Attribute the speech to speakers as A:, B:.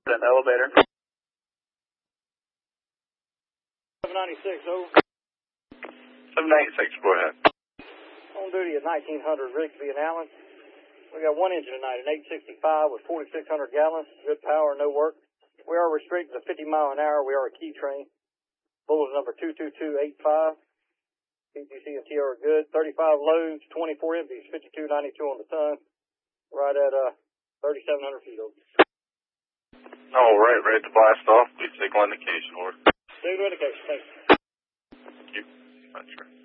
A: An elevator.
B: 796, over.
A: 796, go ahead.
B: On duty at 1900 Rigsby and Allen. We got one engine tonight, an 865 with 4,600 gallons, good power, no work. We are restricted to 50 mile an hour. We are a key train. Bulletin number 22285. PTC and TR are good. 35 loads, 24 empties, 5292 on the ton. Right at 3,700 feet over.
A: All right, ready to blast off. Please signal indication order.
B: Signal indication, thanks.
A: Thank you. That's right.